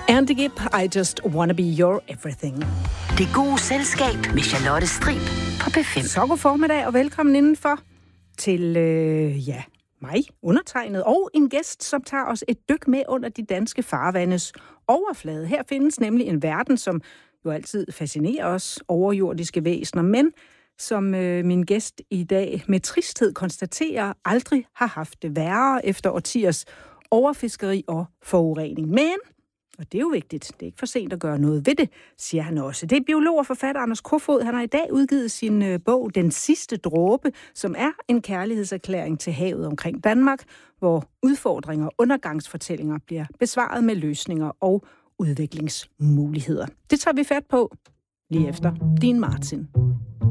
Andy Gibb, I Just Wanna Be Your Everything. Det gode selskab med Charlotte Strib på P5. Så god formiddag og velkommen indenfor til, mig, undertegnet, og en gæst, som tager os et dyk med under de danske farvandes overflade. Her findes nemlig en verden, som jo altid fascinerer os, overjordiske væsener, men som min gæst i dag med tristhed konstaterer, aldrig har haft det værre efter årtiers overfiskeri og forurening. Men, og det er jo vigtigt, det er ikke for sent at gøre noget ved det, siger han også. Det er biolog og forfatter Anders Kofoed. Han har i dag udgivet sin bog Den sidste dråbe, som er en kærlighedserklæring til havet omkring Danmark, hvor udfordringer og undergangsfortællinger bliver besvaret med løsninger og udviklingsmuligheder. Det tager vi fat på lige efter Dean Martin.